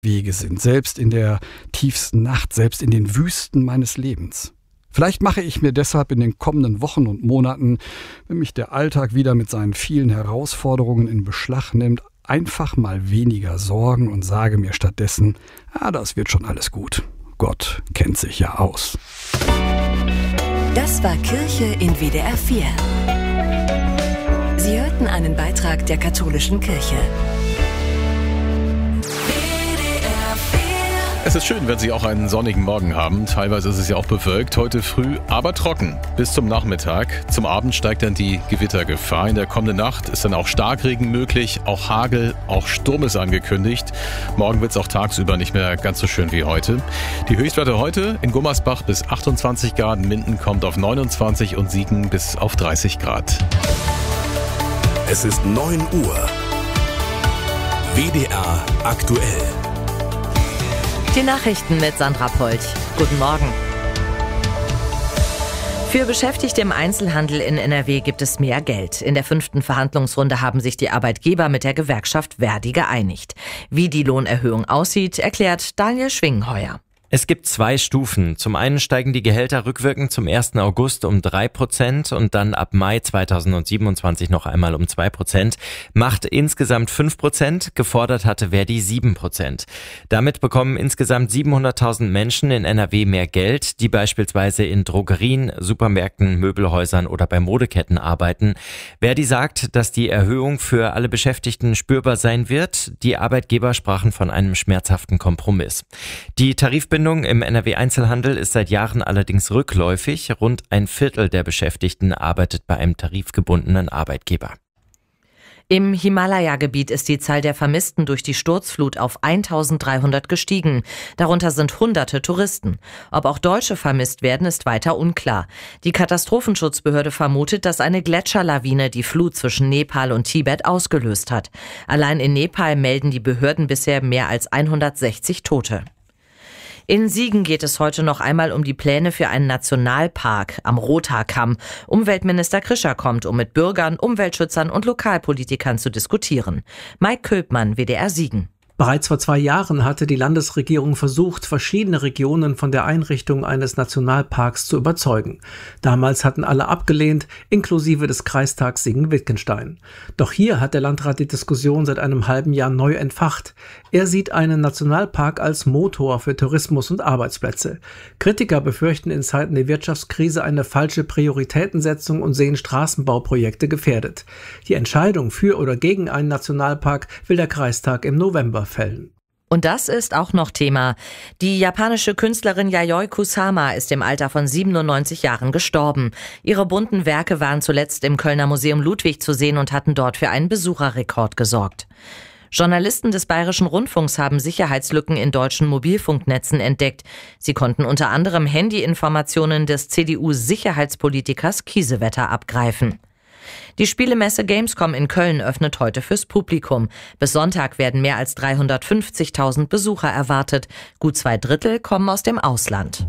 Wege sind, selbst in der tiefsten Nacht, selbst in den Wüsten meines Lebens. Vielleicht mache ich mir deshalb in den kommenden Wochen und Monaten, wenn mich der Alltag wieder mit seinen vielen Herausforderungen in Beschlag nimmt, einfach mal weniger Sorgen und sage mir stattdessen, das wird schon alles gut. Gott kennt sich ja aus. Das war Kirche in WDR 4. Sie hörten einen Beitrag der katholischen Kirche. Es ist schön, wenn Sie auch einen sonnigen Morgen haben. Teilweise ist es ja auch bewölkt, heute früh, aber trocken bis zum Nachmittag. Zum Abend steigt dann die Gewittergefahr. In der kommenden Nacht ist dann auch Starkregen möglich, auch Hagel, auch Sturm ist angekündigt. Morgen wird es auch tagsüber nicht mehr ganz so schön wie heute. Die Höchstwerte heute in Gummersbach bis 28 Grad, Minden kommt auf 29 und Siegen bis auf 30 Grad. Es ist 9 Uhr. WDR aktuell. Die Nachrichten mit Sandra Polch. Guten Morgen. Für Beschäftigte im Einzelhandel in NRW gibt es mehr Geld. In der 5. Verhandlungsrunde haben sich die Arbeitgeber mit der Gewerkschaft Verdi geeinigt. Wie die Lohnerhöhung aussieht, erklärt Daniel Schwingenheuer. Es gibt 2 Stufen. Zum einen steigen die Gehälter rückwirkend zum 1. August um 3% und dann ab Mai 2027 noch einmal um 2%. Macht insgesamt 5%, gefordert hatte Verdi 7%. Damit bekommen insgesamt 700.000 Menschen in NRW mehr Geld, die beispielsweise in Drogerien, Supermärkten, Möbelhäusern oder bei Modeketten arbeiten. Verdi sagt, dass die Erhöhung für alle Beschäftigten spürbar sein wird. Die Arbeitgeber sprachen von einem schmerzhaften Kompromiss. Die Tarifbindung im NRW-Einzelhandel ist seit Jahren allerdings rückläufig. Rund ein Viertel der Beschäftigten arbeitet bei einem tarifgebundenen Arbeitgeber. Im Himalaya-Gebiet ist die Zahl der Vermissten durch die Sturzflut auf 1.300 gestiegen. Darunter sind Hunderte Touristen. Ob auch Deutsche vermisst werden, ist weiter unklar. Die Katastrophenschutzbehörde vermutet, dass eine Gletscherlawine die Flut zwischen Nepal und Tibet ausgelöst hat. Allein in Nepal melden die Behörden bisher mehr als 160 Tote. In Siegen geht es heute noch einmal um die Pläne für einen Nationalpark am Rothaarkamm. Umweltminister Krischer kommt, um mit Bürgern, Umweltschützern und Lokalpolitikern zu diskutieren. Mike Köpmann, WDR Siegen. Bereits vor 2 Jahren hatte die Landesregierung versucht, verschiedene Regionen von der Einrichtung eines Nationalparks zu überzeugen. Damals hatten alle abgelehnt, inklusive des Kreistags Siegen-Wittgenstein. Doch hier hat der Landrat die Diskussion seit einem halben Jahr neu entfacht. Er sieht einen Nationalpark als Motor für Tourismus und Arbeitsplätze. Kritiker befürchten in Zeiten der Wirtschaftskrise eine falsche Prioritätensetzung und sehen Straßenbauprojekte gefährdet. Die Entscheidung für oder gegen einen Nationalpark will der Kreistag im November fällen. Und das ist auch noch Thema. Die japanische Künstlerin Yayoi Kusama ist im Alter von 97 Jahren gestorben. Ihre bunten Werke waren zuletzt im Kölner Museum Ludwig zu sehen und hatten dort für einen Besucherrekord gesorgt. Journalisten des Bayerischen Rundfunks haben Sicherheitslücken in deutschen Mobilfunknetzen entdeckt. Sie konnten unter anderem Handyinformationen des CDU-Sicherheitspolitikers Kiesewetter abgreifen. Die Spielemesse Gamescom in Köln öffnet heute fürs Publikum. Bis Sonntag werden mehr als 350.000 Besucher erwartet. Gut 2/3 kommen aus dem Ausland.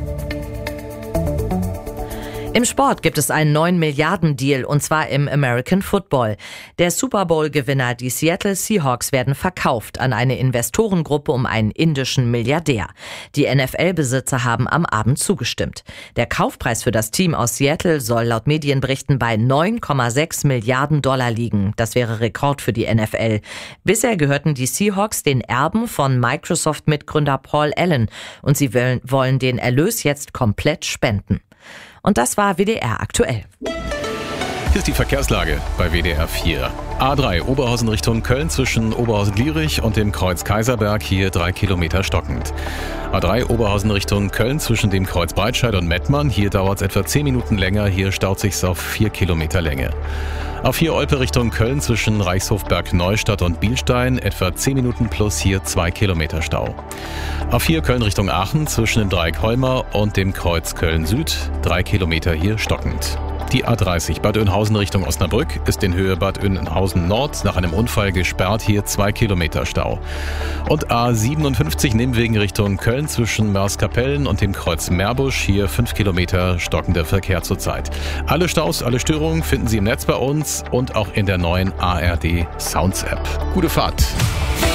Im Sport gibt es einen 9-Milliarden-Deal, und zwar im American Football. Der Super Bowl-Gewinner, die Seattle Seahawks, werden verkauft an eine Investorengruppe um einen indischen Milliardär. Die NFL-Besitzer haben am Abend zugestimmt. Der Kaufpreis für das Team aus Seattle soll laut Medienberichten bei 9,6 Milliarden Dollar liegen. Das wäre Rekord für die NFL. Bisher gehörten die Seahawks den Erben von Microsoft-Mitgründer Paul Allen und sie wollen den Erlös jetzt komplett spenden. Und das war WDR aktuell. Hier ist die Verkehrslage bei WDR 4. A3 Oberhausen Richtung Köln zwischen Oberhausen-Lierich und dem Kreuz Kaiserberg, hier 3 Kilometer stockend. A3 Oberhausen Richtung Köln zwischen dem Kreuz Breitscheid und Mettmann, hier dauert es etwa 10 Minuten länger, hier staut sich's auf 4 Kilometer Länge. A4 Olpe Richtung Köln zwischen Reichshofberg Neustadt und Bielstein, etwa 10 Minuten plus, hier 2 Kilometer Stau. A4 Köln Richtung Aachen zwischen dem Dreieck Holmer und dem Kreuz Köln Süd, 3 Kilometer hier stockend. Die A30 Bad Oeynhausen Richtung Osnabrück ist in Höhe Bad Oeynhausen Nord nach einem Unfall gesperrt, hier 2 Kilometer Stau. Und A57 Nimwegen Richtung Köln zwischen Mörskapellen und dem Kreuz Meerbusch, hier 5 Kilometer stockender Verkehr zurzeit. Alle Staus, alle Störungen finden Sie im Netz bei uns und auch in der neuen ARD Sounds App. Gute Fahrt!